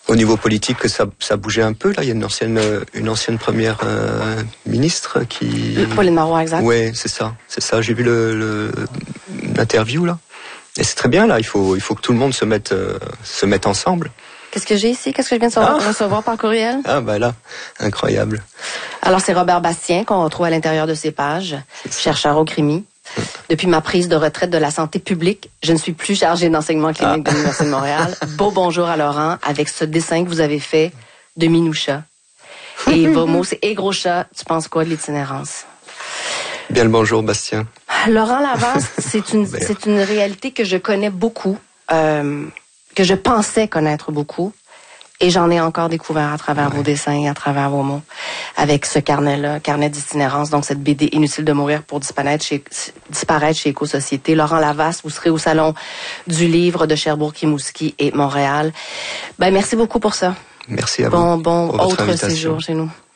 Au niveau politique, ça bougeait un peu. Là, il y a une ancienne première ministre qui... Pauline Marois, exact. Oui, c'est ça. J'ai vu l'interview, là. Et c'est très bien, là. Il faut que tout le monde se mette ensemble. Qu'est-ce que j'ai ici? Qu'est-ce que je viens de recevoir par courriel? Ah, ben là, incroyable. Alors, c'est Robert Bastien qu'on retrouve à l'intérieur de ces pages, chercheur au CRIMI. Depuis ma prise de retraite de la santé publique, je ne suis plus chargée d'enseignement clinique de l'Université de Montréal. Beau bonjour à Laurent avec ce dessin que vous avez fait de Minoucha. Et vos mots, c'est « Et gros chat, tu penses quoi de l'itinérance? » Bien le bonjour, Bastien. Laurent Lavas, c'est une réalité que je connais beaucoup, que je pensais connaître beaucoup. Et j'en ai encore découvert à travers vos dessins, à travers vos mots, avec ce carnet-là, carnet d'itinérance, donc cette BD Inutile de mourir pour disparaître chez Éco-Société. Laurent Lavas, vous serez au Salon du Livre de Sherbrooke-Rimouski et Montréal. Ben, merci beaucoup pour ça. Merci à vous. Bon autre séjour chez nous.